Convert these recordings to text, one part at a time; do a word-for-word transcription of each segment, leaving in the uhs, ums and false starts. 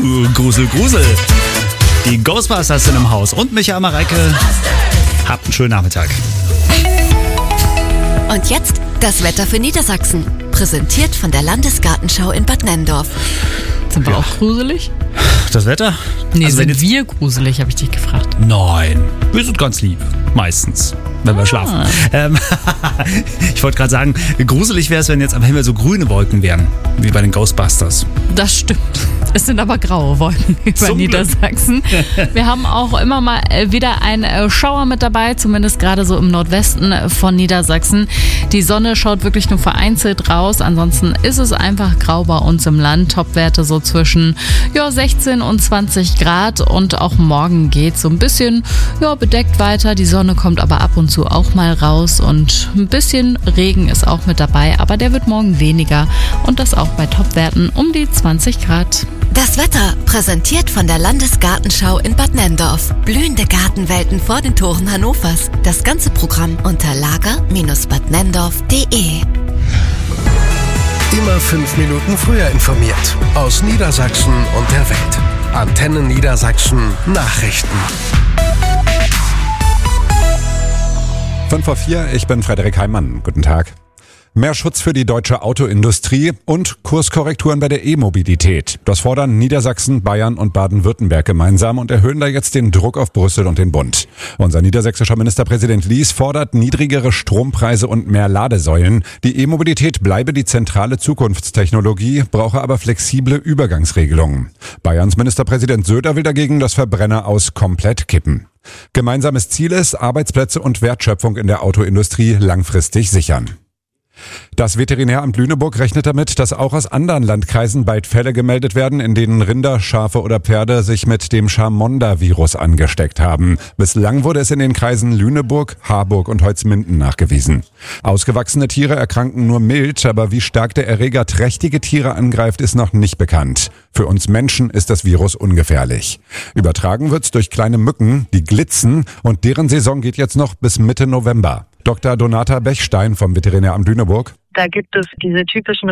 Uh, Grusel, Grusel. Die Ghostbusters sind im Haus und Michael, Mareike. Habt einen schönen Nachmittag. Und jetzt das Wetter für Niedersachsen. Präsentiert von der Landesgartenschau in Bad Nenndorf. Sind wir Ja. auch gruselig? Das Wetter? Nee, Also wenn sind jetzt- wir gruselig, habe ich dich gefragt. Nein, wir sind ganz lieb. Meistens. Wenn wir schlafen. Ähm, ich wollte gerade sagen, gruselig wäre es, wenn jetzt am Himmel so grüne Wolken wären. Wie bei den Ghostbusters. Das stimmt. Es sind aber graue Wolken über Zum Niedersachsen. Wir haben auch immer mal äh, wieder einen äh, Schauer mit dabei, zumindest gerade so im Nordwesten äh, von Niedersachsen. Die Sonne schaut wirklich nur vereinzelt raus. Ansonsten ist es einfach grau bei uns im Land. Topwerte so zwischen ja, sechzehn und zwanzig Grad. Und auch morgen geht so ein bisschen ja, bedeckt weiter. Die Sonne kommt aber ab und zu auch mal raus. Und ein bisschen Regen ist auch mit dabei. Aber der wird morgen weniger. Und das auch bei Topwerten um die zwanzig Grad. Das Wetter präsentiert von der Landesgartenschau in Bad Nenndorf. Blühende Gartenwelten vor den Toren Hannovers. Das ganze Programm unter lager Bindestrich bad nenndorf punkt de. Immer fünf Minuten früher informiert. Aus Niedersachsen und der Welt. Antenne Niedersachsen Nachrichten. fünf vor vier, ich bin Frederik Heimann. Guten Tag. Mehr Schutz für die deutsche Autoindustrie und Kurskorrekturen bei der E-Mobilität. Das fordern Niedersachsen, Bayern und Baden-Württemberg gemeinsam und erhöhen da jetzt den Druck auf Brüssel und den Bund. Unser niedersächsischer Ministerpräsident Lies fordert niedrigere Strompreise und mehr Ladesäulen. Die E-Mobilität bleibe die zentrale Zukunftstechnologie, brauche aber flexible Übergangsregelungen. Bayerns Ministerpräsident Söder will dagegen das Verbrenner aus komplett kippen. Gemeinsames Ziel ist, Arbeitsplätze und Wertschöpfung in der Autoindustrie langfristig sichern. Das Veterinäramt Lüneburg rechnet damit, dass auch aus anderen Landkreisen bald Fälle gemeldet werden, in denen Rinder, Schafe oder Pferde sich mit dem Chamonda-Virus angesteckt haben. Bislang wurde es in den Kreisen Lüneburg, Harburg und Holzminden nachgewiesen. Ausgewachsene Tiere erkranken nur mild, aber wie stark der Erreger trächtige Tiere angreift, ist noch nicht bekannt. Für uns Menschen ist das Virus ungefährlich. Übertragen wird's durch kleine Mücken, die glitzen, und deren Saison geht jetzt noch bis Mitte November. Doktor Donata Bechstein vom Veterinäramt Lüneburg. Da gibt es diese typischen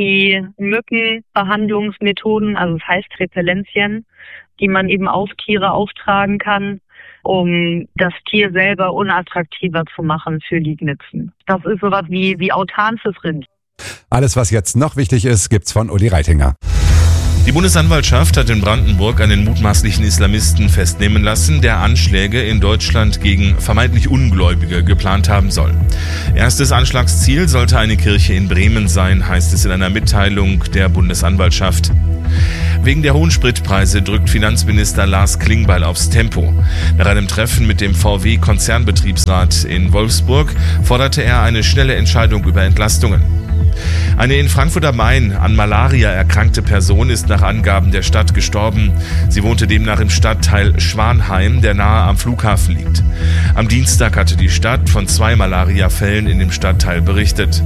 Anti-Mücken-Behandlungsmethoden, also das heißt Repellenzien, die man eben auf Tiere auftragen kann, um das Tier selber unattraktiver zu machen für Liegnützen. Das ist sowas wie, wie Autan fürs Rind. Alles, was jetzt noch wichtig ist, gibt's von Uli Reitinger. Die Bundesanwaltschaft hat in Brandenburg einen mutmaßlichen Islamisten festnehmen lassen, der Anschläge in Deutschland gegen vermeintlich Ungläubige geplant haben soll. Erstes Anschlagsziel sollte eine Kirche in Bremen sein, heißt es in einer Mitteilung der Bundesanwaltschaft. Wegen der hohen Spritpreise drückt Finanzminister Lars Klingbeil aufs Tempo. Nach einem Treffen mit dem V W-Konzernbetriebsrat in Wolfsburg forderte er eine schnelle Entscheidung über Entlastungen. Eine in Frankfurt am Main an Malaria erkrankte Person ist nach Angaben der Stadt gestorben. Sie wohnte demnach im Stadtteil Schwanheim, der nahe am Flughafen liegt. Am Dienstag hatte die Stadt von zwei Malariafällen in dem Stadtteil berichtet.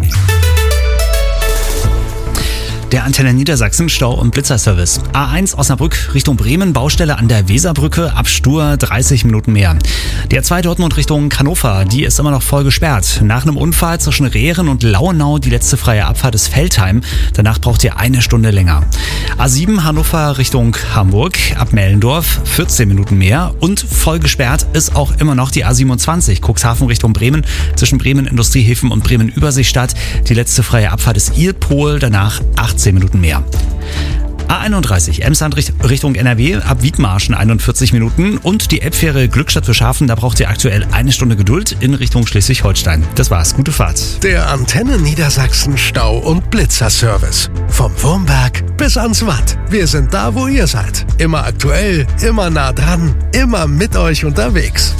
Der Antenne Niedersachsen Stau- und Blitzerservice. A eins Osnabrück Richtung Bremen, Baustelle an der Weserbrücke, ab Stur dreißig Minuten mehr. Die A zwei Dortmund Richtung Hannover, die ist immer noch voll gesperrt. Nach einem Unfall zwischen Rehren und Lauenau die letzte freie Abfahrt ist Veltheim. Danach braucht ihr eine Stunde länger. A sieben Hannover Richtung Hamburg, ab Mellendorf vierzehn Minuten mehr. Und voll gesperrt ist auch immer noch die A siebenundzwanzig Cuxhaven Richtung Bremen, zwischen Bremen Industriehäfen und Bremen Überseestadt. Die letzte freie Abfahrt ist Ilpol, danach achtzehn Minuten mehr. A einunddreißig Emsland Richtung N R W, ab Wiedmarschen einundvierzig Minuten. Und die Elbfähre Glückstadt für Schafen, da braucht ihr aktuell eine Stunde Geduld in Richtung Schleswig-Holstein. Das war's, gute Fahrt. Der Antenne Niedersachsen Stau- und Blitzerservice. Vom Wurmberg bis ans Watt. Wir sind da, wo ihr seid. Immer aktuell, immer nah dran, immer mit euch unterwegs.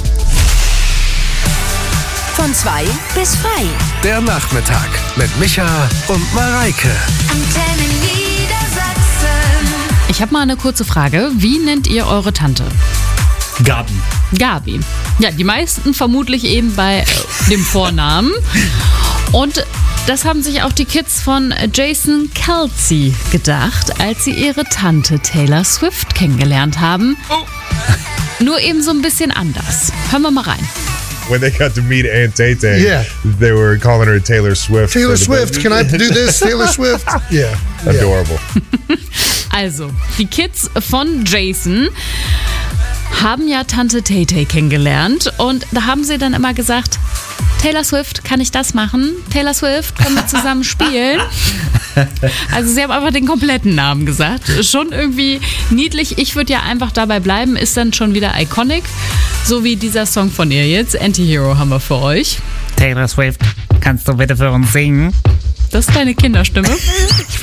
Von zwei bis frei. Der Nachmittag mit Micha und Mareike. Antenne Niedersachsen. Ich habe mal eine kurze Frage. Wie nennt ihr eure Tante? Gabi. Gabi. Ja, die meisten vermutlich eben bei äh, dem Vornamen. Und das haben sich auch die Kids von Jason Kelce gedacht, als sie ihre Tante Taylor Swift kennengelernt haben. Oh. Nur eben so ein bisschen anders. Hören wir mal rein. When they got to meet Aunt Tay Tay, Yeah. they were calling her Taylor Swift. Taylor So Swift, can I do this? Taylor Swift? Yeah. Adorable. Also, die Kids von Jason haben ja Tante Tay-Tay kennengelernt und da haben sie dann immer gesagt, Taylor Swift, kann ich das machen? Taylor Swift, können wir zusammen spielen? Also sie haben einfach den kompletten Namen gesagt. Schon irgendwie niedlich. Ich würde ja einfach dabei bleiben, ist dann schon wieder iconic. So wie dieser Song von ihr jetzt. Anti-Hero haben wir für euch. Taylor Swift, kannst du bitte für uns singen? Das ist deine Kinderstimme.